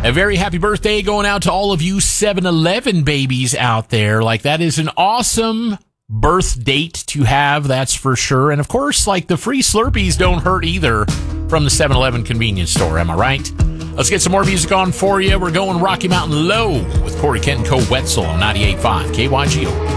A very happy birthday going out to all of you 7-Eleven babies out there. Like, that is an awesome birth date to have, that's for sure. And, of course, like, the free Slurpees don't hurt either from the 7-Eleven convenience store. Am I right? Let's get some more music on for you. We're going Rocky Mountain Low with Corey Kent and Co. Wetzel on 98.5 KYGO.